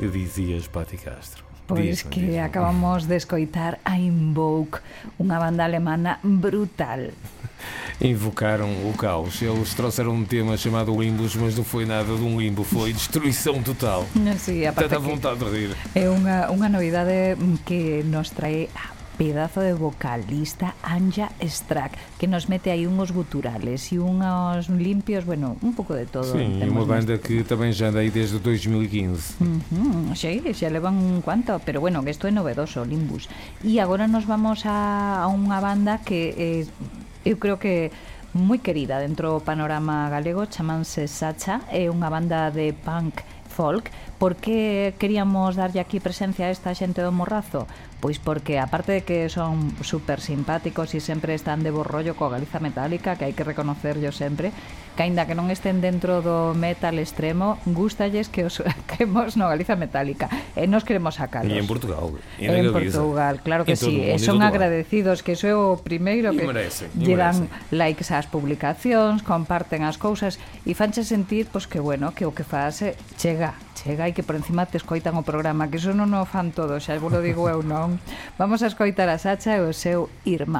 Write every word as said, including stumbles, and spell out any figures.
Que dizias, Pati Castro? Pois Dísme, que dísme. acabamos de escoitar a Invoke, unha banda alemana brutal. Invocaram o caos. Eles trouxeram um tema chamado Limbos, mas não foi nada de um limbo, foi destruição total. Sí, aparte Tanta que vontade de rir. é unha, unha novidade que nos trae a pedazo de vocalista Anja Strack, que nos mete aí unhos guturales e unhos limpios, bueno, un pouco de todo. Sim, e temos uma banda neste. que também já anda aí desde dois mil e quinze. Uh-huh, sí, xa levan un cuanto, pero bueno, que isto é novedoso, Limbus. E agora nos vamos a, a unha banda que eh, eu creo que moi querida dentro do panorama galego, chamanse Sacha, é unha banda de punk folk. Por que queríamos darlle aquí presencia a esta xente do Morrazo? Pois porque, aparte de que son super simpáticos e sempre están de bo rollo coa Galiza Metálica, que hai que reconocerlo sempre, que aínda que non estén dentro do metal extremo, gústalles que os quemos no Galiza Metálica, e nos queremos sacalos. E en Portugal. E En na Galiza. Portugal, claro que En todo sí, o mundo, e en son todo lado. agradecidos, que iso é o primeiro E que merecen, e lle dan merecen. likes ás publicacións, comparten as cousas e fanche sentir, pois que bueno, que o que faz é chega, chega e que por encima te escoitan o programa, que iso non o fan todos, xa vos lo digo eu non. Vamos a escoitar a Sacha e o seu Irmán.